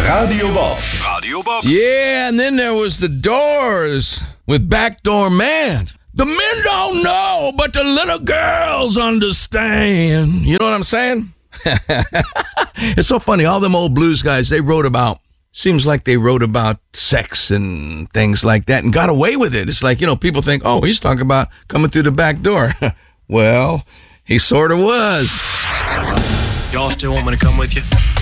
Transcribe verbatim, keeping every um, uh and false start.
Radio Bob. Radio Bob. Yeah, and then there was the Doors with Backdoor Man. The men don't know, but the little girls understand. You know what I'm saying? It's so funny. All them old blues guys, they wrote about, seems like they wrote about sex and things like that and got away with it. It's like, you know, people think, oh, he's talking about coming through the back door. Well, he sort of was. Y'all still want me to come with you?